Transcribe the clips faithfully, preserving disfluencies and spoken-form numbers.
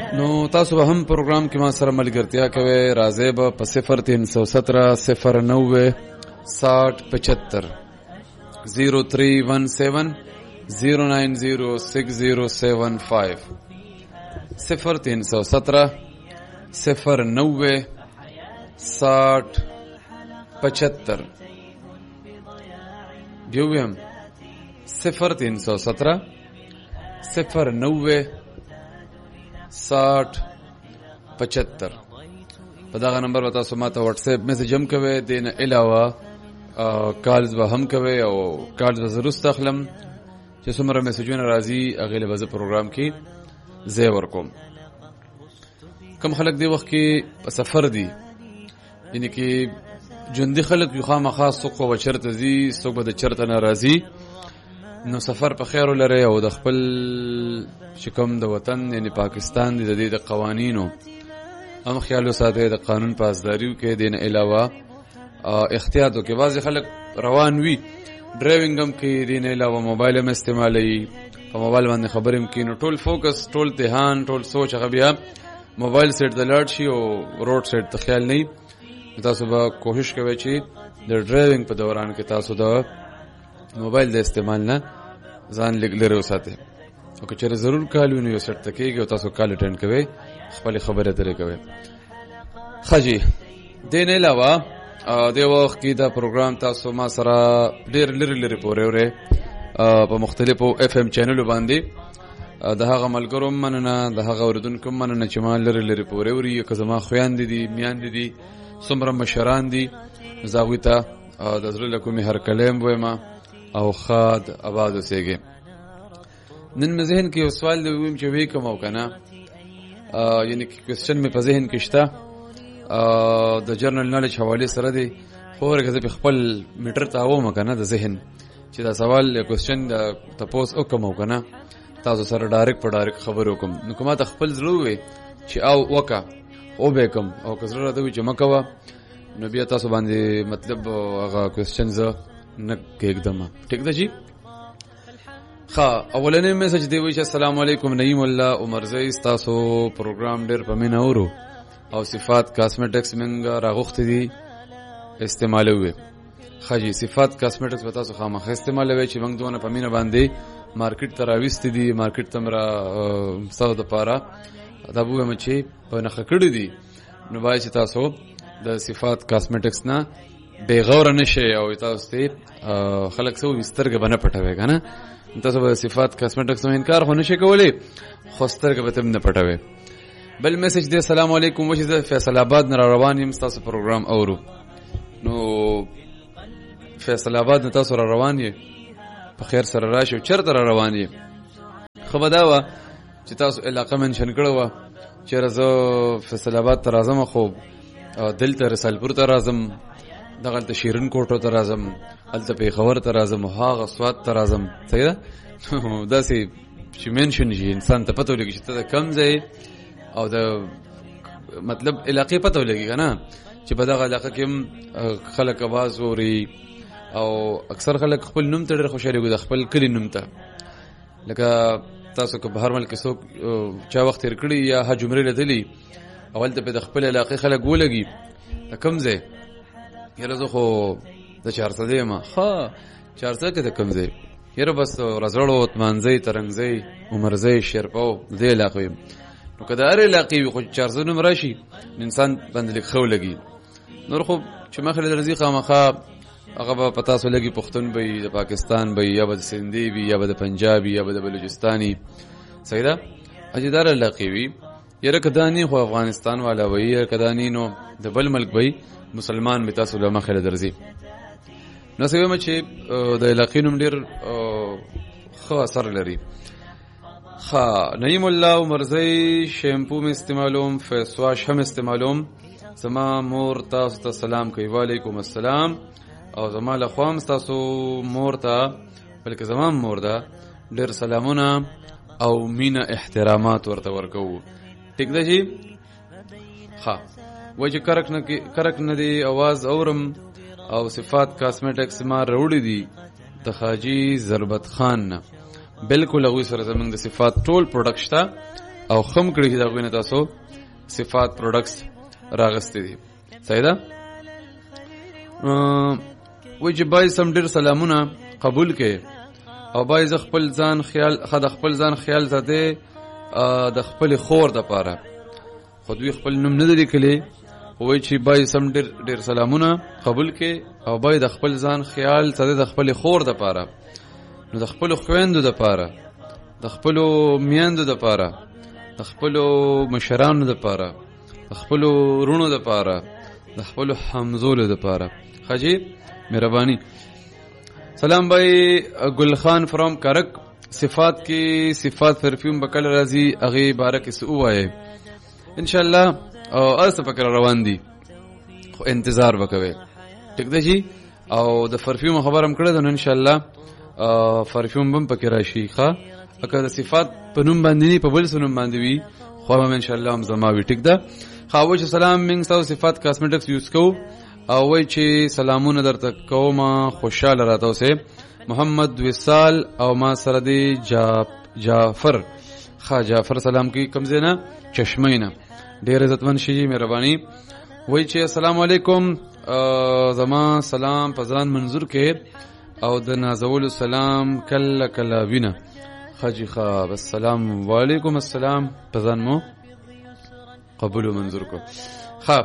نو تاسو به هم پروګرام کې ما سره ملګرتیا کوي. راځي به په صفر تین سو سترہ صفر نوے ساٹھ پچہتر زیرو تھری ون سیون زیرو نائن زیرو سکس زیرو سیون فائیو صفر تین سو سترہ صفر نوے ساٹھ پچہتر. بیویم صفر تین سو سترہ صفر نوے ساٹھ پچہتر. په دغه نمبر به تاسو ماته واتس اپ میسج هم کوئ. دین علاوه کالز به هم کوئ او کالز به ضرور استخلم چې څومره میسجونه راځي هغې له به زه پروګرام کې ځای ورکوم. کم خلک دی وخت کې په سفر دي، یعنې کې ژوندي خلک یو خامخا څوک خو به چېرته ځي، څوک به د چېرته نه راځي. نو سفر په خیر ولرئ او د خپل چې کوم د وطن یعنې پاکستان دی د دې د قوانینو هم خیال وساتئ، د قانون پاسداري وکړئ. دې نه علاوه احتیاط وکړئ. بعضې خلک روان وي ډرایوینګ هم کوي، دې نه علاوه موبایل هم استعمالوي، په موبایل باندې خبرې هم کوي. نو ټول فوکس، ټول ذهان، ټول سوچ هغه بیا موبایل سیټ ته لاړ شي او روډ سیټ ته خیال نه وي. تاسو به کوشش کوئ چې د ډرایوینګ په دوران کې تاسو د موبایل د استعمال نه ځان لږ لرې وساتئ. او که چېرې ضرور کال وي نو یو سیټ ته کېږي او تاسو کال اټینډ کوئ، خپلې خبرې اترې کوئ. ښه جي، دې نه علاوه دې وخت کې دا پروګرام تاسو ما سره ډېر لرې لرې پورې اورئ په مختلفو اف ام چینلو باندې. د هغه ملګرو هم مننه، د هغه اورېدونکو هم مننه چې ما لرې لرې پورې اوري. که زما خویندې دي، میاندې دي، څومره مشران دي، زه هغوی ته د زړه له کومې هرکلی هم وایم او ښاد اباد اوسېږئ. نن مې ذهن کې یو سوال دی ویم چې ویې کوم او که نه، یعنې کوېسچن مې په ذهن کې شته د جرنل نالج حوالې سره دی. خو ورکه زه پې خپل میټر ته اوم که نه د ذهن چې دا سوال یا کوېسچن تپوس وکړم او که نه تاسو سره ډایرکټ په ډایرکټ خبرې وکړم. نو که ما ته خپل زړه ووایي چې او وکړه او به یې کوم، او که زړه راته ووایي چې مه کوه نو بیا تاسو باندې مطلب هغه کوېسچن زه نه کېږدم. ټیک ده جي؟ ښه، اولنی میسج دی وایي چې السلام علیکم نعیم الله عمرزی، ستاسو پروګرام ډېر په مینه اورو او صفات کاسمیټکس موږ راغوښتي دي استعمالوي. ښه جي، صفات کاسمیټکس به تاسو خامخا استعمالوئ چې موږ دونه په مینه باندې مارکیټ ته راویستي دي، مارکیټ ته م را ستاسو دپاره دا به ووایم چې په نښه کړي دي. نو باید چې تاسو د صفات کاسمیټکس نه بې غوره نه شئ او تاسو ته خلک څه وایي سترګه به نه پټوئ که نه. تاسو به د صفات کاسمیټکس نه انکار خو نه شئ کولی، خو سترګه به ته هم نه پټوئ. بل میسج دی السلام علیکم، وچې زه فیصل آباد نه را روان یم، ستاسو پروګرام اورو. نو فیصل آباد نه تاسو را روان یې، په خیر سره راشئ. او چېرته را روان یې؟ ښه به دا وه چې تاسو علاقه منشن کړې وه چېرې زه فیصل آباد ته راځم، خو دلته رسالپور ته راځم، دغلته شیرین کوټو ته راځم، هلته پېښور ته راځم، هاغه سوات ته راځم. صحیح ده؟ داسې چې منشن شي انسان ته پته ولګي چې ته د کوم ځای او د مطلب علاقې پته ولګي که نه، چې په دغه علاقه کې هم خلک اواز اوري او اکثر خلک خپل نوم ته ډېر خوشحالېږي، د خپل کلي نوم ته. لکه تاسو که په هر ملک کې څوک چا وخت تېر کړي یا حج عمرې لیدلي او هلته پې د خپل علاقې خلک ولګي د کوم ځای، یاره زه خو د چارسده یم. ښه، چارسده کې د کوم ځای؟ یاره بس رزړو، تمانځی، ترنګزی، عمرزی، شیرپو د دې علاقې یم. نو که د هر علاقې وي خو چارسده نوم راشي انسان باندې لږ ښه ولګي. نور خو چې مخې له درځي خامخا هغه به په تاسو لګي پښتون به وي، د پاکستان به وي، یا به د سندي وي، یا به د پنجاب وي، یا به د بلوچستاني. صحیح ده؟ اجدار علاقې وي. یاره که دا نی خو افغانستان والا وي، یا که دا نی نو د بل ملک وي، مسلمان به تاسو له مخې له درځي. نو څه وایم چې د علاقې نوم ډېر ښه اثر لري. ښه، نعیم الله عمرزی، شیمپو مې استعمالوم، فیس واش هم استعمالوم. زما مور تاسو ته سلام کوي. وعلیکم السلام. او زما له خوا هم ستاسو مور ته، بلکې زما مور ده، ډېر سلامونه او مینه احترامات ورته ورکوو. ټیک ده جي؟ ښه، وایي چې کرک نه کرک نه دی اواز اورم او صفات کاسمیټکس ما راوړي دي د حاجي ضربت خان نه. بلکل هغوی سره زموږ د صفات ټول پروډکټ شته او خم کړی دا غوینه تاسو صفات پروډکټس راغستې دي. صحیح ده. وای چې بای سم ډیر سلامونه قبول کړي او بای ز خپل ځان خیال خد خپل ځان خیال ساته د خپل خور د پاره خود وی خپل نوم نه لري کلی. وای چې بای سم ډیر ډیر سلامونه قبول کړي او بای د خپل ځان خیال ساته د خپل خور د پاره، نو د خپل خويندو د پاره، د خپل میاندو د پاره، د خپل مشرانو د پاره، د خپل رونو د پاره، د خپل حمزولو د پاره. خجی مهرباني. سلام بھائی گل خان فرام کرک. صفات کی صفات پرفیوم بکل راضی اغي بارک سو وای ان شاء الله او اس فکر روان دي خو انتظار وکوي. ټیک ده جی. او د پرفیوم خبرم کړه د ان شاء الله پرفیوم بم پکې راشي. ښا اګه د صفات په نوم باندې په بل سنوم باندې وي خو هم ان شاء الله هم زماوي. ټیک ده. خاوش سلام من سو صفات کاسمیټکس یوز کو او وای چې سلامونه درته کومه خوشاله راته اوسه. محمد وصال او ما سره دی جا جعفر. خا جعفر سلام کی کمزینا چشمینا ډیر عزتمن شي مهرباني. وای چې السلام علیکم زما سلام پزان منظور کې او د نازول سلام کله کله وینا. خجی خا السلام علیکم السلام پزان مو قبول منظور کو. خا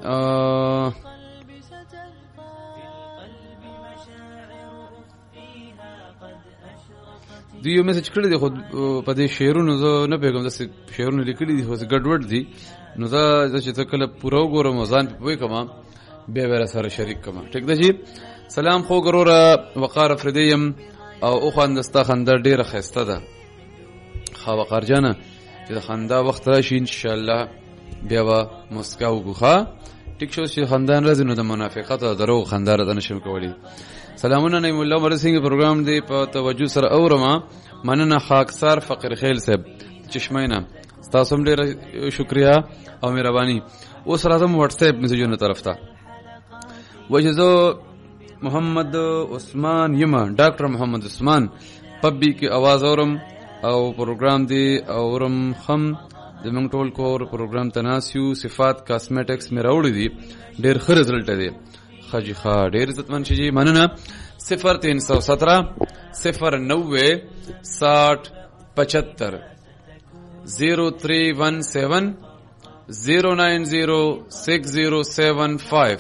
دیو میسج کړی دی خو په دې شعرونو زه نه پیغام د شعرونو لیکلي دي خو ګډوډ دي نو دا چې ته کله پوره وګورم ځان په پوي کما بیا ور سره شریک کما. ټیک ده جی. سلام خو ګروره وقار فردیم او او خواندستا خندا ډیره خسته ده. خا وقار جانه چې خندا وخت راشي ان شاء الله بیا وا مسکا وګخه. ټیک شو چې خندان راځي نو د منافقت او درو خندا را نشم کولی. سلامونه نعیم الله مرسنګ پروګرام دی په توجه سره اورما. مننه خاکسار فقیر خیل صاحب چشمینا تاسو هم ډیر شکریا او مهرباني. اوس راځم واتس اپ میسجونو طرف ته. وجزو محمد عثمان یما ډاکټر محمد عثمان پبی کی आवाज اورم او پروګرام دی اورم خم د موږ ټول کور پروګرام تناسیو صفات کاسمیټکس مې راوړی دي ډیر ښه رزلټ دی. خجی خا ډیر عزتمن شي مننه. صفر تین سو سترہ صفر نوے ساٹھ پچہتر زیرو تھری ون سیون زیرو نائن زیرو سکس زیرو سیون فائیو.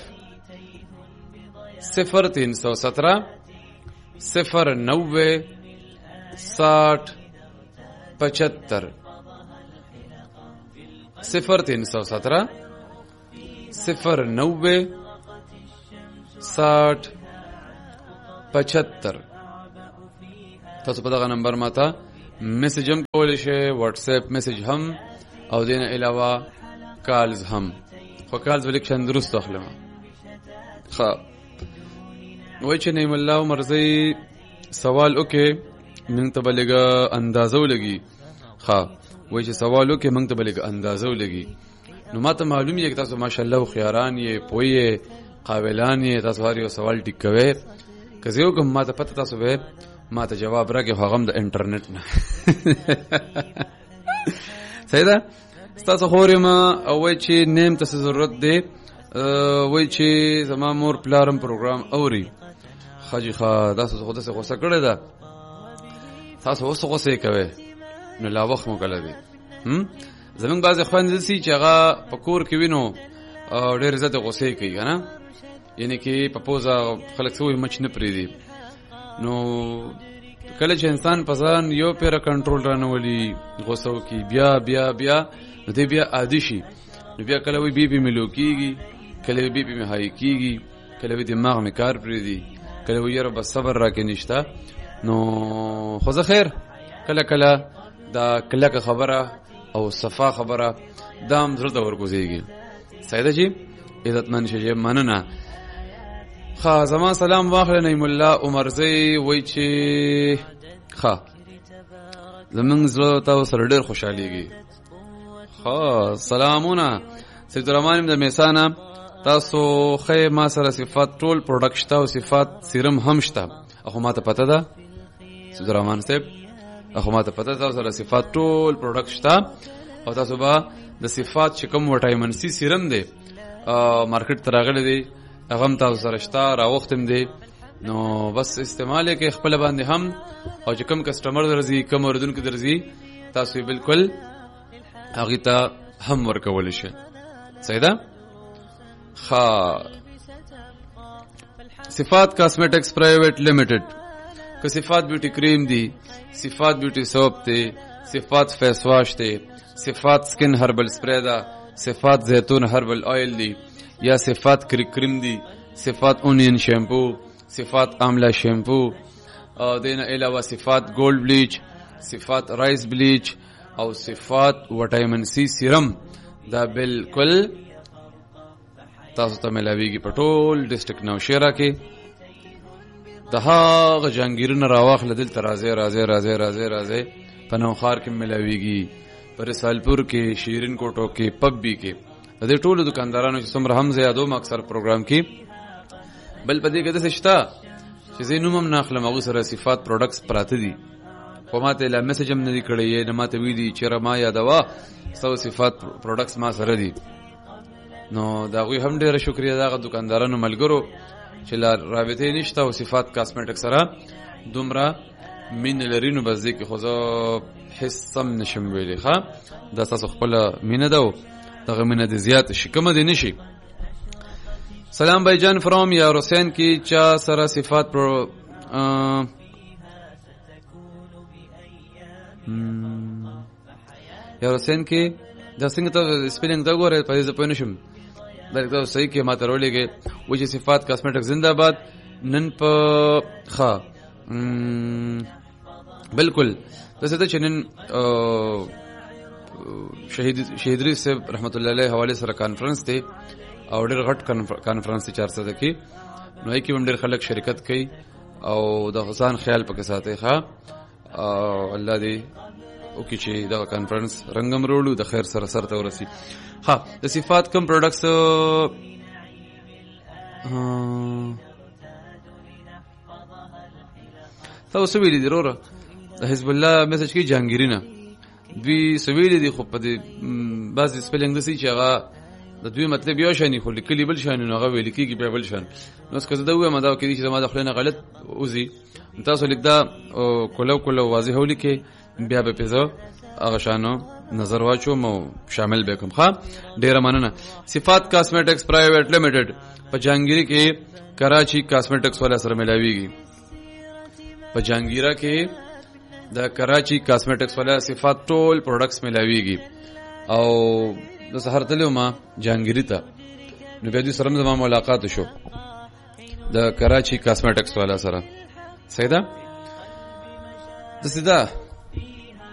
صفر تین سو سترہ صفر نوے ساٹھ پچہتر صفر تین سو سترہ صفر نوے ساٹھ پچہتر. تاسو په دغه نمبر ماته میسج هم کولی شئ، واتس اپ میسج هم او دینه علاوه کالز هم. خو کالز ولیکشن درست اخلم. خا وای چې نعیم الله مرزي سوال وکي موږ ته بلګه اندازو لګي. خا وای چې سوال وکي موږ ته بلګه اندازو لګي. نو ماته معلوم یې تاسو ماشاءالله خياران یې پوي قابلان یې تاسو هر یو سوال ټیک کوي. که یو کوم ماته پته تاسو به ماته جواب راکې هغه د انټرنیټ نه. صحیح ده. تاسو خوري ما او وای چې نیم تاسو ضرورت دی وای چې زما مور پلارم پروګرام اوري. خاجي خا تاسو خو تاسو غوسه کړی ده تاسو اوس غوسه کوي نو لا وخت مو کله دی. هم زمونږ بعض خويندې سي چې هغه پکور کې وینو ډېر عزت غوسه کوي کنه، یعنی کې په پوزا خلک سوې مچ نه پری دي. نو کله چې انسان پسان یو پیر کنټرول رانولي غوسه کوي بیا بیا بیا نو دې بیا عادي شي. نو بیا کله وی بي بي ملو کیږي، کله بي بي مې هاي کیږي، کله وی دماغ مې کار پری دي، کله وی یاره بس صبر راکې نشته. نو خو زه خیر کله کله دا کله خبره او صفا خبره دام زړه ته ورګوزيږي. سیده جی عزتمن شي مننه. خا زما سلام واخله نعیم الله عمر زئی وای چې خا زمون زړه تاسو سره ډېر خوشاليږي. خا سلامونه سید الرحمن د میسانه تاسو خې ما سره صفات ټول پروډکټ شته او صفات سیرم هم شته. اخو ماته پته ده سید الرحمن صاحب، اخو ماته پته تاسو سره صفات ټول پروډکټ شته او تاسو به د صفات چې کوم وټایمن سي سیرم دی مارکیټ ته راغلی دی هغه هم تاسو سره شته راوختم دی نو بس استعمال کې خپل باندې هم او چې کوم کسٹمر درځي کوم اوردونکو درځي تاسو بالکل هغه ته هم ورکول شي صحیح ده خا صفات کاسمیټکس پرایویټ لیمیټډ که صفات بیوټي کریم دی صفات بیوټي سوپ دی صفات فیس واش دی صفات سکن هربل سپری دا صفات زیتون هربل آئل دی یا صفات کریک کریم دی صفات اونین شیمپو صفات آملا شیمپو دینا علاوه صفات گولڈ بلیچ صفات رائس بلیچ او صفات وټایمن سی سیرم دا بالکل تاسو ته ملاویږي په ټول ډیسټریکټ نوشهره کې د هغه جهانګیرونه راواخله دلته راځي راځي راځي راځي راځي په نوخار کې ملاویږي په رسالپور کې شیرین کوټو کې پبی کې د دې ټولو دکاندارانو چې څومره هم زیادو اکثر پروګرام کې بل په دې کې د سشتا چې زینوم هم ناخله مغو سره صفات پروډکټس پراته دي خو ماته لا میسج هم نه دی کړی نه ماته وی دي چې را ما یادوا سو صفات پروډکټس ما سره دي نو دا غوی هم ډیره شکریا دا دکاندارانو ملګرو چې لا رابطه نشته او صفات کاسمیټک سره دومره مين لرینو بس دې کې خو زه حسم نشم ویلې ښا دا تاسو خپل مینه ده دغه مینه دې زیات شي کوم دې نشي سلام بھائی جان فرام یا حسین کی چا سره صفات پر یا حسین کی دا څنګه ته سپیلینګ دا ګوره په دې په نشم دا صحیح کې ماته رولېږي و چې صفات کاسمیټک زنده باد نن په ښا بالکل دسه ته چنن شهید شهیدری صاحب رحمت الله علیه حواله سره کانفرنس ته او ډېر غټ کانفرنس چار سده کې نو یې کې هم ډېر خلک شرکت کوي او د حسین خیال پکې ساتي ښا الله دې او کې چې دا کانفرنس رنگم روړو د خیر سره سره ته ورسي ها د صفات کم پروډکټس تاسو ویلي دی وروره د حزب الله میسج کې جهانګیرینا دوی سویلي دي خو په دې بعض سپیلینګ د سې چې هغه د دوی مطلب یو شانی خو لیکلي بل شان نو هغه ویل کېږي په بل شان نو څه زده وې مدا کې چې زما د خلینو غلط اوزي تاسو لیکدا کولو کولو واضح ولیکي بیا به پیزو هغه شانو نظر واچو مو شامل بكم ښا ډیره مننه صفات کاسمیټکس پرایویټ لیمیټډ په جهانګیری کې کراچي کاسمیټکس والا سره ملاویږي په جهانګیرا کې د کراچي کاسمیټکس والا صفات ټول پروډکټس ملاویږي او د سحر تلو ما جهانګیری ته نو بیا دې سره زما ملاقات شو د کراچي کاسمیټکس والا سره سیدا د سیدا